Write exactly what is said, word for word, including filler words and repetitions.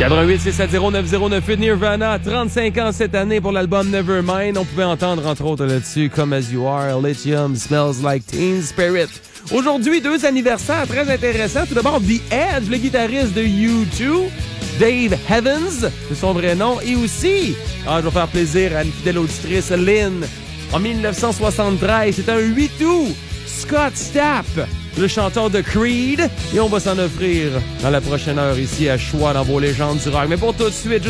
quatre-vingt-huit six sept zéro neuf zéro neuf huit Nirvana, trente-cinq ans cette année pour l'album Nevermind. On pouvait entendre entre autres là-dessus Come As You Are, Lithium, Smells Like Teen Spirit. Aujourd'hui, deux anniversaires très intéressants. Tout d'abord, The Edge, le guitariste de U deux, Dave Evans, c'est son vrai nom. Et aussi, ah, je vais faire plaisir à une fidèle auditrice, Lynn. En dix-neuf cent soixante-treize, c'est un huit août, Scott Stapp, le chanteur de Creed. Et on va s'en offrir dans la prochaine heure ici à Choix dans vos légendes du rock. Mais pour tout de suite, juste